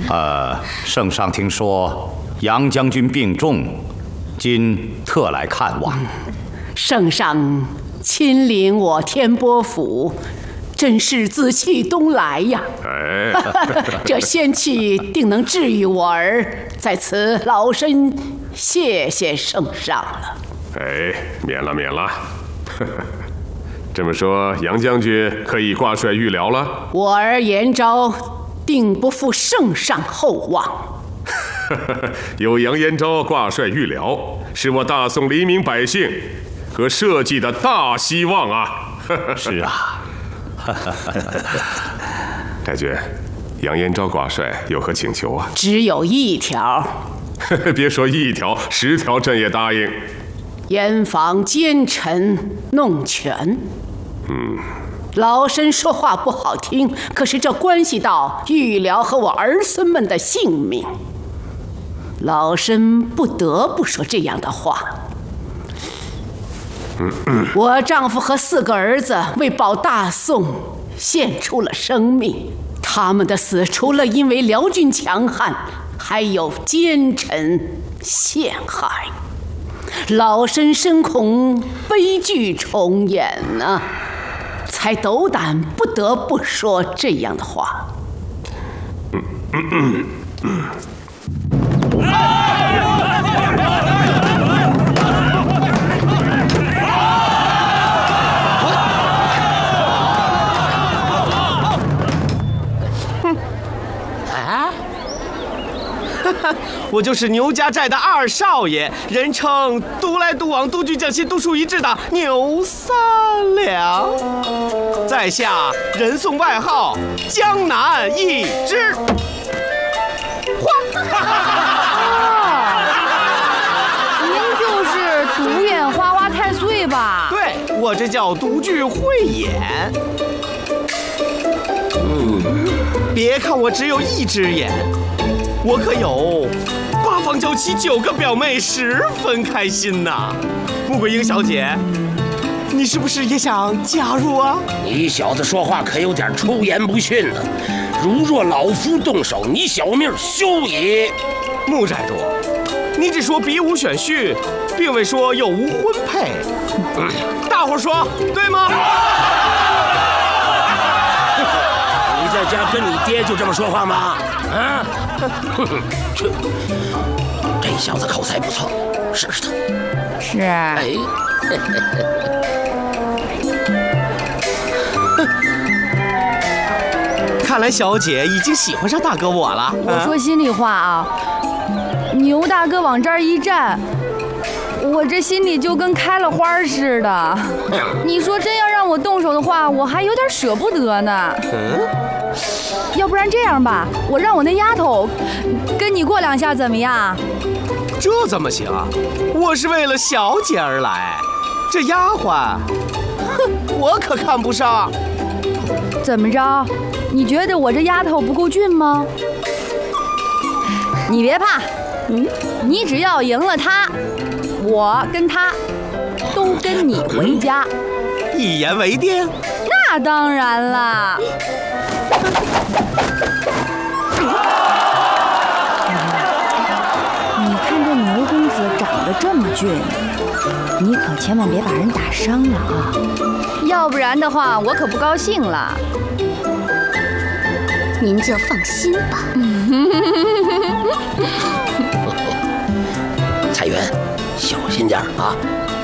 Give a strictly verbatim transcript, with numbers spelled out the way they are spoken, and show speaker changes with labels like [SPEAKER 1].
[SPEAKER 1] 呃，圣上听说杨将军病重，今特来看望。
[SPEAKER 2] 圣上亲临我天波府，真是自气东来呀！
[SPEAKER 3] 哎，
[SPEAKER 2] 这仙气定能治愈我儿，在此老身谢谢圣上了。
[SPEAKER 3] 哎，免了免了。这么说，杨将军可以挂帅御辽了？
[SPEAKER 2] 我儿严昭定不负圣上厚望。
[SPEAKER 3] 有杨延昭挂帅御辽，是我大宋黎民百姓和社稷的大希望啊！
[SPEAKER 1] 是啊。
[SPEAKER 3] 太君，杨延昭挂帅有何请求啊？
[SPEAKER 2] 只有一条。
[SPEAKER 3] 别说一条，十条朕也答应。
[SPEAKER 2] 严防奸臣弄权。
[SPEAKER 3] 嗯，
[SPEAKER 2] 老身说话不好听，可是这关系到御辽和我儿孙们的性命，老身不得不说这样的话。
[SPEAKER 3] 嗯嗯、
[SPEAKER 2] 我丈夫和四个儿子为保大宋献出了生命，他们的死除了因为辽军强悍，还有奸臣陷害。老身深恐悲剧重演呢、啊，才斗胆不得不说这样的话。
[SPEAKER 3] 嗯嗯嗯嗯
[SPEAKER 4] 我就是牛家寨的二少爷，人称独来独往、独具匠心、独树一帜的牛三两。在下人送外号江南一枝花。
[SPEAKER 5] 您就是独眼花花太岁吧？
[SPEAKER 4] 对，我这叫独具慧眼。嗯，别看我只有一只眼，我可有八方九旗九个表妹，十分开心呐。穆桂英小姐，你是不是也想加入啊？
[SPEAKER 6] 你小子说话可有点出言不逊了。如若老夫动手，你小命休矣。
[SPEAKER 4] 穆寨主，你只说别无选婿，并未说有无婚配。嗯、大伙说对吗？
[SPEAKER 6] 你在家跟你爹就这么说话吗？啊？哼哼，去！这小子口才不错，试试他。
[SPEAKER 5] 是。
[SPEAKER 6] 哎。
[SPEAKER 4] 看来小姐已经喜欢上大哥我了。
[SPEAKER 5] 我说心里话啊，牛大哥往这儿一站，我这心里就跟开了花似的。你说真要让我动手的话，我还有点舍不得呢。
[SPEAKER 4] 嗯。
[SPEAKER 5] 要不然这样吧，我让我那丫头跟你过两下怎么样？
[SPEAKER 4] 这怎么行啊？我是为了小姐而来，这丫鬟，哼，我可看不上。
[SPEAKER 5] 怎么着？你觉得我这丫头不够俊吗？你别怕，嗯，你只要赢了她，我跟她都跟你回家。
[SPEAKER 4] 一言为定？
[SPEAKER 5] 那当然啦。你看这牛公子长得这么俊，你可千万别把人打伤了啊！要不然的话，我可不高兴了。
[SPEAKER 7] 您就放心吧。
[SPEAKER 6] 彩云，小心点啊！